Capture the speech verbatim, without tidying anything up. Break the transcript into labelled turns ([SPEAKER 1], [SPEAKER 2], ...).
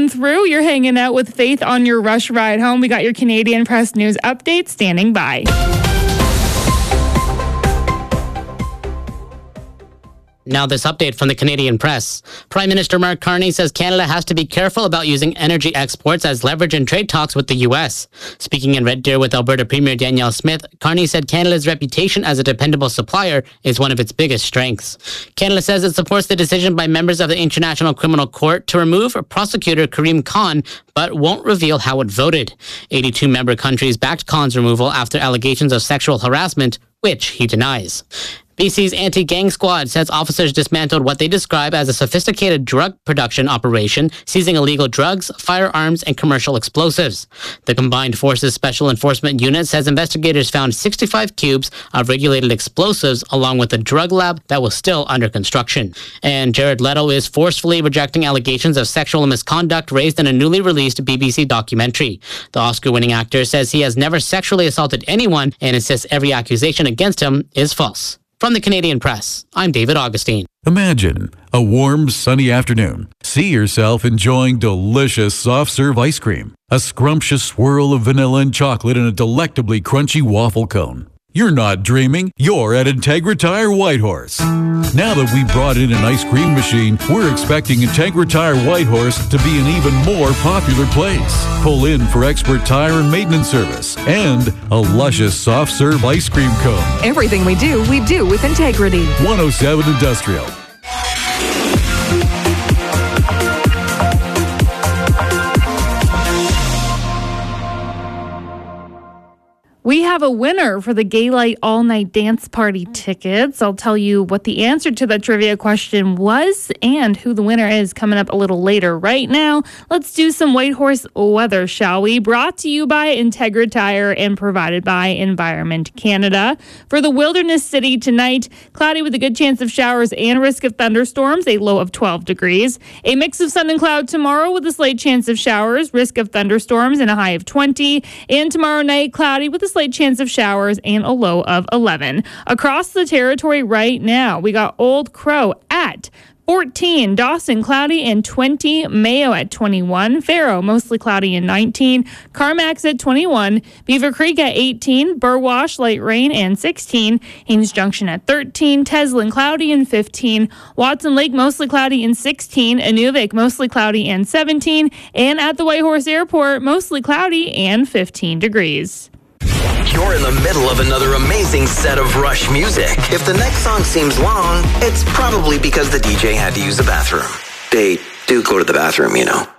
[SPEAKER 1] rolling through. You're hanging out with Faith on your Rush ride home. We got your Canadian Press News update standing by.
[SPEAKER 2] Now this update from the Canadian Press. Prime Minister Mark Carney says Canada has to be careful about using energy exports as leverage in trade talks with the U S. Speaking in Red Deer with Alberta Premier Danielle Smith, Carney said Canada's reputation as a dependable supplier is one of its biggest strengths. Canada says it supports the decision by members of the International Criminal Court to remove prosecutor Karim Khan, but won't reveal how it voted. eighty-two member countries backed Khan's removal after allegations of sexual harassment, which he denies. B C's anti-gang squad says officers dismantled what they describe as a sophisticated drug production operation, seizing illegal drugs, firearms, and commercial explosives. The Combined Forces Special Enforcement Unit says investigators found sixty-five cubes of regulated explosives along with a drug lab that was still under construction. And Jared Leto is forcefully rejecting allegations of sexual misconduct raised in a newly released B B C documentary. The Oscar-winning actor says he has never sexually assaulted anyone and insists every accusation against him is false. From the Canadian Press, I'm David Augustine.
[SPEAKER 3] Imagine a warm, sunny afternoon. See yourself enjoying delicious soft-serve ice cream, a scrumptious swirl of vanilla and chocolate, and a delectably crunchy waffle cone. You're not dreaming. You're at Integra Tire Whitehorse. Now that we've brought in an ice cream machine, we're expecting Integra Tire Whitehorse to be an even more popular place. Pull in for expert tire and maintenance service and a luscious soft-serve ice cream cone.
[SPEAKER 4] Everything we do, we do with integrity.
[SPEAKER 3] one oh seven Industrial.
[SPEAKER 1] We have a winner for the Gaylight All-Night Dance Party tickets. I'll tell you what the answer to the trivia question was and who the winner is coming up a little later. Right now, let's do some Whitehorse weather, shall we? Brought to you by Integra Tire and provided by Environment Canada. For the Wilderness City tonight, cloudy with a good chance of showers and risk of thunderstorms, a low of twelve degrees. A mix of sun and cloud tomorrow with a slight chance of showers, risk of thunderstorms, and a high of twenty. And tomorrow night, cloudy with a slight chance of showers and a low of eleven. Across the territory right now, we got Old Crow at fourteen, Dawson cloudy and twenty, Mayo at twenty-one, Faro mostly cloudy and nineteen, Carmack's at twenty-one, Beaver Creek at eighteen, Burwash light rain and sixteen, Haines Junction at thirteen, Teslin cloudy and fifteen, Watson Lake mostly cloudy and sixteen, Inuvik mostly cloudy and seventeen, and at the Whitehorse Airport mostly cloudy and fifteen degrees.
[SPEAKER 5] You're in the middle of another amazing set of Rush music. If the next song seems long, it's probably because the D J had to use the bathroom. They do go to the bathroom, you know.